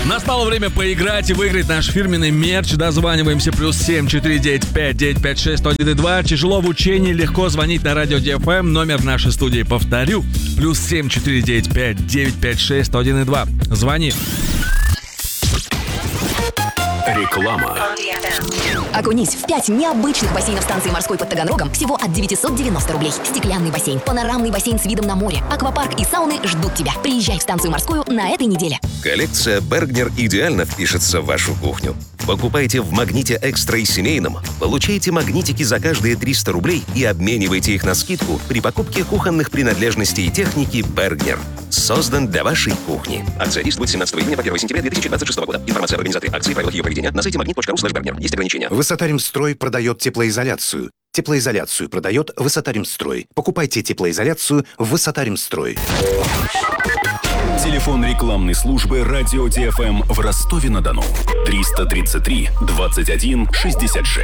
Настало время поиграть и выиграть наш фирменный мерч. Дозваниваемся +7 495 956 112. Тяжело в учении, легко звонить на радио DFM. Номер нашей студии повторю. +7 495 956 112. Звони. Реклама. Окунись в 5 необычных бассейнов станции морской под Таганрогом всего от 990 рублей. Стеклянный бассейн, панорамный бассейн с видом на море, аквапарк и сауны ждут тебя. Приезжай в станцию морскую на этой неделе. Коллекция Bergner идеально впишется в вашу кухню. Покупайте в «Магните Экстра» и семейном. Получайте магнитики за каждые 300 рублей и обменивайте их на скидку при покупке кухонных принадлежностей и техники Bergner. Создан для вашей кухни. Акция действует с 17 июня по 1 сентября 2026 года. Информация об организаторе акции и правилах ее проведения на сайте magnet.ru/Bergner. Есть ограничения. Высотаримстрой продает теплоизоляцию. Теплоизоляцию продает Высотаримстрой. Покупайте теплоизоляцию в Высотаримстрой. Телефон рекламной службы радио DFM в Ростове-на-Дону. 333 21 66.